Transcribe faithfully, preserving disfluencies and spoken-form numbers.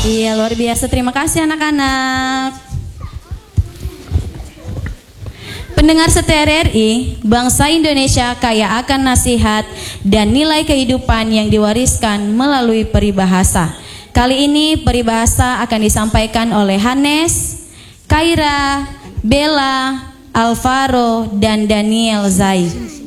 Iya, luar biasa. Terima kasih anak-anak. Pendengar setia R R I, bangsa Indonesia kaya akan nasihat dan nilai kehidupan yang diwariskan melalui peribahasa. Kali ini peribahasa akan disampaikan oleh Hanes, Kaira, Bella, Alvaro, dan Daniel Zai.